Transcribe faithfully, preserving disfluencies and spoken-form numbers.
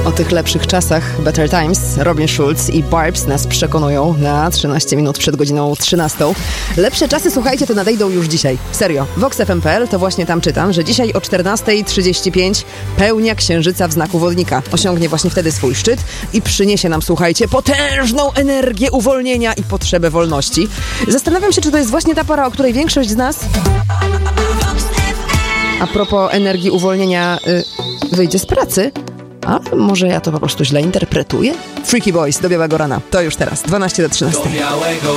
O tych lepszych czasach, Better Times, Robin Schulz i Barbs nas przekonują na trzynaście minut przed godziną trzynastą. Lepsze czasy, słuchajcie, to nadejdą już dzisiaj. Serio. vox f m kropka p l, to właśnie tam czytam, że dzisiaj o czternasta trzydzieści pięć pełnia księżyca w znaku wodnika osiągnie właśnie wtedy swój szczyt i przyniesie nam, słuchajcie, potężną energię uwolnienia i potrzebę wolności. Zastanawiam się, czy to jest właśnie ta pora, o której większość z nas, a propos energii uwolnienia, yy, wyjdzie z pracy. A może ja to po prostu źle interpretuję? Freaky Boys do białego rana. To już teraz, dwanaście do trzynastej. Do białego